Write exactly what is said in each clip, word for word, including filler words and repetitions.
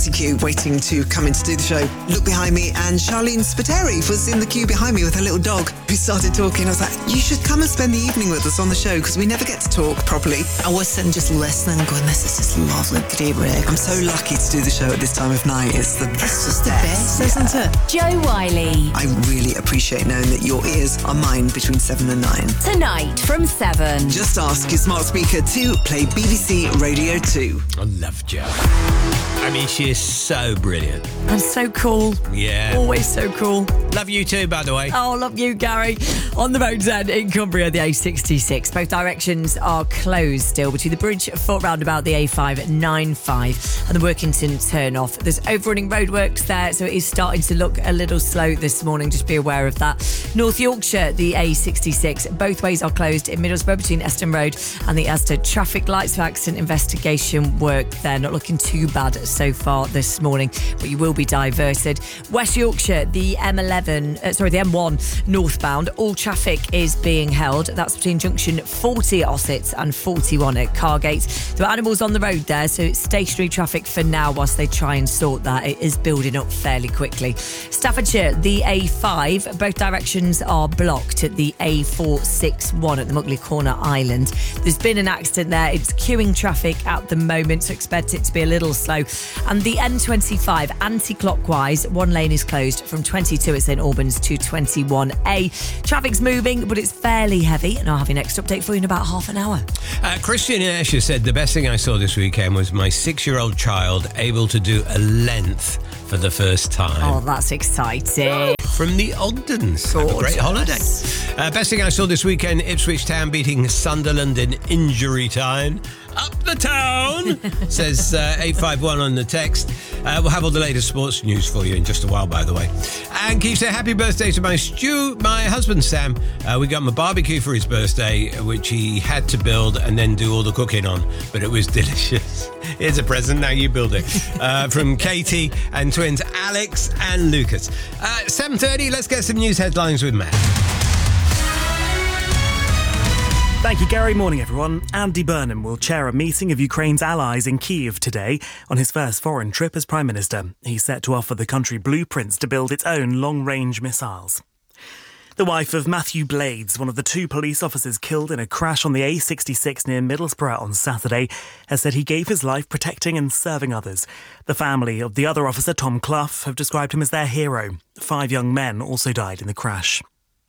queue waiting to come in to do the show. Looked behind me and Charlene Spiteri was in the queue behind me with her little dog. We started talking. I was like, you should come and spend the evening with us on the show because we never get to talk properly. I was sitting just listening going, this is just lovely, great break. I'm so lucky to do the show at this time of night. It's the best. It's just the best, yeah. Isn't it? Joe Wiley. I really appreciate knowing that your ears are mine between seven and nine. Tonight from seven. Just ask your smart speaker to play B B C Radio two. I love Jo. I mean, she is so brilliant. And so cool. Yeah. Always so cool. Love you too, by the way. Oh, love you, Gary. On the roads then in Cumbria, the A sixty-six. Both directions are closed still between the Bridge Foot roundabout, the A five ninety-five, and the Workington turn-off. There's overrunning roadworks there, so it is starting to look a little slow this morning. Just be aware of that. North Yorkshire, the A sixty-six. Both ways are closed in Middlesbrough between Eston Road and the Astor traffic lights for accident investigation work there. Not looking too bad so far this morning, but you will be diverted. West Yorkshire, the M eleven, uh, sorry, the M one northbound. All traffic is being held. That's between junction forty at Ossett and forty-one at Cargate. There are animals on the road there, so it's stationary traffic for now whilst they try and sort that. It is building up fairly quickly. Staffordshire, the A five. Both directions are blocked at the A four sixty-one at the Muckley Corner Island. There's been an accident there. It's queuing traffic at the moment, so expect it to be a little slow. And the M twenty-five anti-clockwise, one lane is closed from twenty-two at St Albans to twenty-one A. Traffic's moving, but it's fairly heavy, and I'll have your next update for you in about half an hour. Uh, Christian Escher said the best thing I saw this weekend was my six-year-old child able to do a length for the first time. Oh, that's exciting. From the Ogdens. Have a great holiday. Uh, best thing I saw this weekend, Ipswich Town beating Sunderland in injury time. Up the town, says uh, eight five one on the text. Uh, we'll have all the latest sports news for you in just a while, by the way. And Keith said, happy birthday to my Stu, my husband, Sam. Uh, we got him a barbecue for his birthday, which he had to build and then do all the cooking on, but it was delicious. Here's a present, now you build it. Uh, from Katie and twins Alex and Lucas. Uh, seven thirty, let's get some news headlines with Matt. Thank you, Gary. Morning, everyone. Andy Burnham will chair a meeting of Ukraine's allies in Kyiv today on his first foreign trip as Prime Minister. He's set to offer the country blueprints to build its own long-range missiles. The wife of Matthew Blades, one of the two police officers killed in a crash on the A sixty-six near Middlesbrough on Saturday, has said he gave his life protecting and serving others. The family of the other officer, Tom Clough, have described him as their hero. Five young men also died in the crash.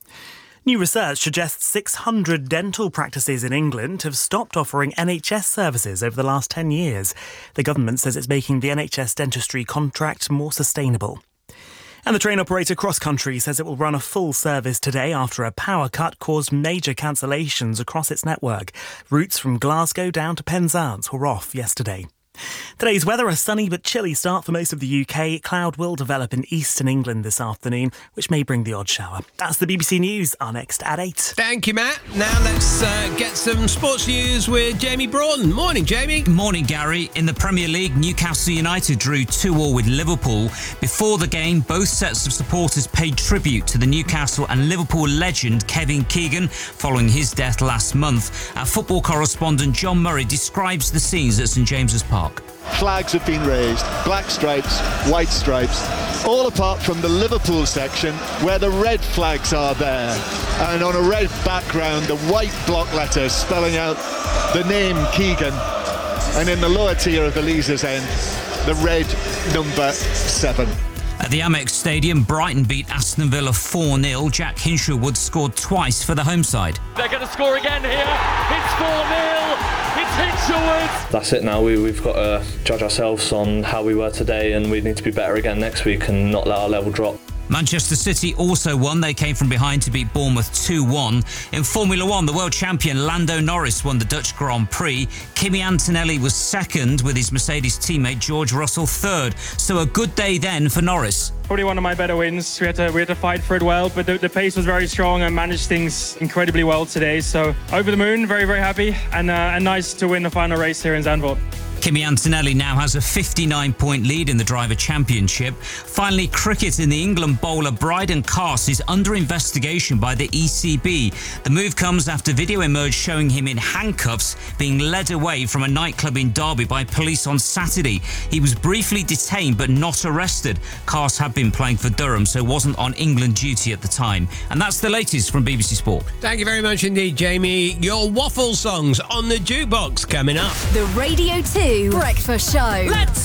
New research suggests six hundred dental practices in England have stopped offering N H S services over the last ten years. The government says it's making the N H S dentistry contract more sustainable. And the train operator Cross Country says it will run a full service today after a power cut caused major cancellations across its network. Routes from Glasgow down to Penzance were off yesterday. Today's weather, a sunny but chilly start for most of the U K. Cloud will develop in eastern England this afternoon, which may bring the odd shower. That's the B B C News. Our next at eight. Thank you, Matt. Now let's uh, get some sports news with Jamie Broughton. Morning, Jamie. Morning, Gary. In the Premier League, Newcastle United drew two all with Liverpool. Before the game, both sets of supporters paid tribute to the Newcastle and Liverpool legend Kevin Keegan following his death last month. Our football correspondent John Murray describes the scenes at St James's Park. Flags have been raised, black stripes, white stripes, all apart from the Liverpool section where the red flags are there. And on a red background, the white block letters spelling out the name Keegan. And in the lower tier of the Leazes end, the red number seven. At the Amex Stadium, Brighton beat Aston Villa four nil. Jack Hinshelwood scored twice for the home side. They're going to score again here. It's four nil. It's Hinshelwood. That's it now. We, we've got to judge ourselves on how we were today, and we need to be better again next week and not let our level drop. Manchester City also won. They came from behind to beat Bournemouth two one. In Formula One, the world champion Lando Norris won the Dutch Grand Prix. Kimi Antonelli was second with his Mercedes teammate George Russell third. So a good day then for Norris. Probably one of my better wins. We had to we had to fight for it well, but the, the pace was very strong and managed things incredibly well today. So over the moon, very, very happy, and, uh, and nice to win the final race here in Zandvoort. Kimi Antonelli now has a fifty-nine point lead in the Driver Championship. Finally, cricket in the England bowler Bryden Cast is under investigation by the E C B. The move comes after video emerged showing him in handcuffs being led away from a nightclub in Derby by police on Saturday. He was briefly detained but not arrested. Cast had been playing for Durham, so wasn't on England duty at the time. And that's the latest from B B C Sport. Thank you very much indeed, Jamie. Your waffle songs on the jukebox coming up. The Radio two Breakfast Show. Let's